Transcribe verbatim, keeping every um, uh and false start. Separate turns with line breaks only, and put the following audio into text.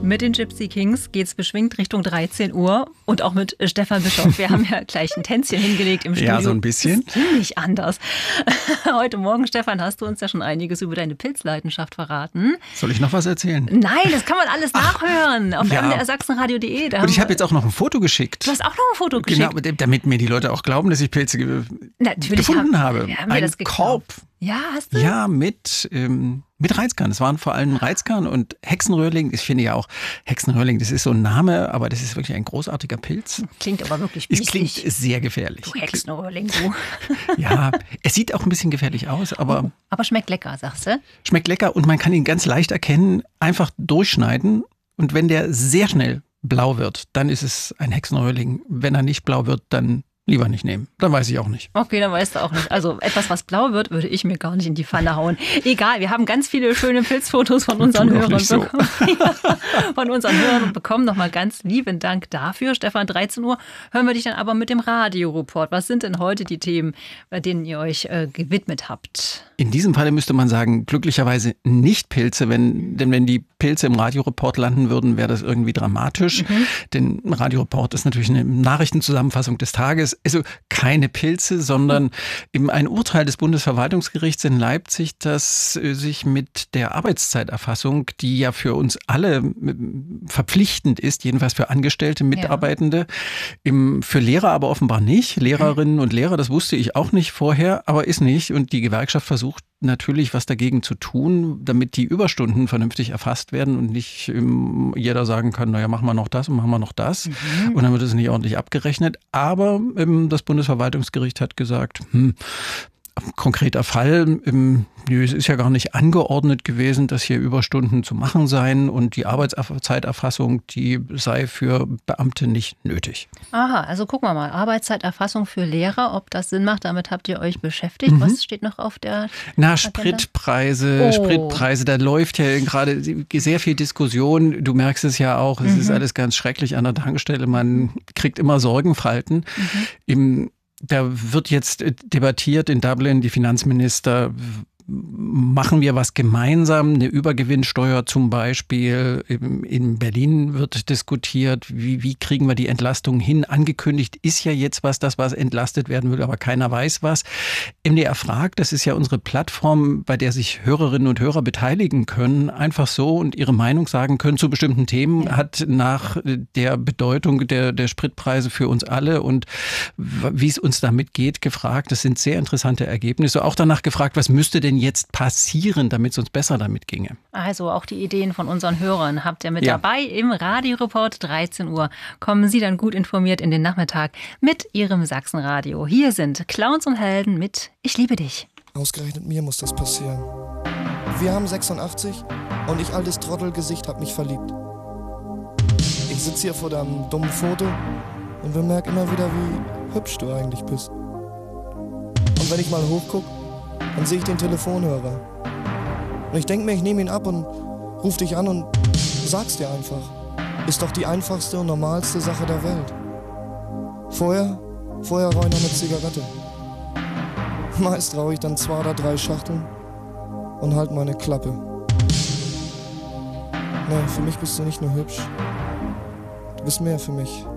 Mit den Gypsy Kings geht's beschwingt Richtung dreizehn Uhr und auch mit Stefan Bischoff. Wir haben ja gleich ein Tänzchen hingelegt im Studio.
Ja, so ein bisschen.
Das ist nicht anders. Heute Morgen, Stefan, hast du uns ja schon einiges über deine Pilzleidenschaft verraten.
Soll ich noch was erzählen?
Nein, das kann man alles nachhören auf
ja.
m d r sachsenradio punkt d e.
Und ich habe jetzt auch noch ein Foto geschickt.
Du hast auch noch ein Foto geschickt?
Genau, damit mir die Leute auch glauben, dass ich Pilze ge
Natürlich
gefunden
haben,
habe.
Ja, haben
ein
das
Korb.
Ja, hast du?
Ja, mit, ähm, mit Reizkern. Es waren vor allem Reizkern und Hexenröhrling. Ich finde ja auch, Hexenröhrling, das ist so ein Name, aber das ist wirklich ein großartiger Pilz.
Klingt aber wirklich
Es
wichtig.
klingt sehr gefährlich.
Du Hexenröhrling, du.
Ja, es sieht auch ein bisschen gefährlich aus, aber...
Oh, aber schmeckt lecker, sagst du?
Schmeckt lecker und man kann ihn ganz leicht erkennen. Einfach durchschneiden und wenn der sehr schnell blau wird, dann ist es ein Hexenröhrling. Wenn er nicht blau wird, dann lieber nicht nehmen. Dann weiß ich auch nicht.
Okay, dann weißt du auch nicht. Also etwas, was blau wird, würde ich mir gar nicht in die Pfanne hauen. Egal, wir haben ganz viele schöne Pilzfotos von unseren
Tu doch
Hörern
nicht so.
bekommen. Ja, von unseren Hörern bekommen. Nochmal ganz lieben Dank dafür. Stefan, dreizehn Uhr hören wir dich dann aber mit dem Radioreport. Was sind denn heute die Themen, bei denen ihr euch äh, gewidmet habt?
In diesem Falle müsste man sagen, glücklicherweise nicht Pilze, wenn, denn wenn die Pilze im Radioreport landen würden, wäre das irgendwie dramatisch. Mhm. Denn ein Radioreport ist natürlich eine Nachrichtenzusammenfassung des Tages. Also keine Pilze, sondern eben ein Urteil des Bundesverwaltungsgerichts in Leipzig, das sich mit der Arbeitszeiterfassung, die ja für uns alle verpflichtend ist, jedenfalls für Angestellte, Mitarbeitende, ja. im, für Lehrer aber offenbar nicht. Lehrerinnen und Lehrer, das wusste ich auch nicht vorher, aber ist nicht. Und die Gewerkschaft versucht natürlich was dagegen zu tun, damit die Überstunden vernünftig erfasst werden und nicht ähm, jeder sagen kann, naja, machen wir noch das und machen wir noch das. Mhm. Und dann wird es nicht ordentlich abgerechnet. Aber ähm, das Bundesverwaltungsgericht hat gesagt, hm, konkreter Fall, ähm, es ist ja gar nicht angeordnet gewesen, dass hier Überstunden zu machen seien und die Arbeitszeiterfassung, die sei für Beamte nicht nötig.
Aha, also gucken wir mal, Arbeitszeiterfassung für Lehrer, ob das Sinn macht, damit habt ihr euch beschäftigt. Mhm. Was steht noch auf der
Na,
Agenda?
Spritpreise,
oh.
Spritpreise, da läuft ja gerade sehr viel Diskussion. Du merkst es ja auch, es mhm. ist alles ganz schrecklich an der Tankstelle, man kriegt immer Sorgenfalten. Mhm. Im Da wird jetzt debattiert in Dublin, die Finanzminister, machen wir was gemeinsam, eine Übergewinnsteuer zum Beispiel. In Berlin wird diskutiert, wie, wie kriegen wir die Entlastung hin. Angekündigt ist ja jetzt was, das was entlastet werden will, aber keiner weiß was. M D R fragt, das ist ja unsere Plattform, bei der sich Hörerinnen und Hörer beteiligen können, einfach so und ihre Meinung sagen können zu bestimmten Themen, ja. hat nach der Bedeutung der, der Spritpreise für uns alle und wie es uns damit geht, gefragt. Das sind sehr interessante Ergebnisse. Auch danach gefragt, was müsste denn jetzt passieren, damit es uns besser damit ginge?
Also auch die Ideen von unseren Hörern habt ihr mit
ja.
dabei im Radioreport dreizehn Uhr. Kommen Sie dann gut informiert in den Nachmittag mit Ihrem Sachsenradio. Hier sind Clowns und Helden mit Ich liebe dich.
Ausgerechnet mir muss das passieren. Wir haben sechsundachtzig und ich, altes Trottelgesicht, hab mich verliebt. Ich sitze hier vor deinem dummen Foto und bemerke immer wieder, wie hübsch du eigentlich bist. Und wenn ich mal hochguck, dann sehe ich den Telefonhörer. Und ich denke mir, ich nehme ihn ab und ruf dich an und sag's dir einfach. Ist doch die einfachste und normalste Sache der Welt. Vorher, vorher rauche ich noch eine Zigarette. Meist rauche ich dann zwei oder drei Schachteln und halt meine Klappe. Nee, für mich bist du nicht nur hübsch. Du bist mehr für mich.